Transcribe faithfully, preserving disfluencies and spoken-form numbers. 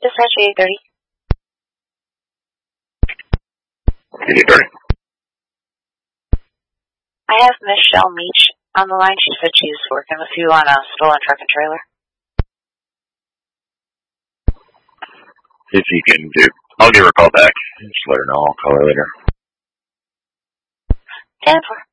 Dispatch eight thirty. eight thirty. I have Michelle Meach on the line. She said she was working with you on a stolen truck and trailer. If you can do, I'll give her a call back. Just let her know. I'll call her later. ten four.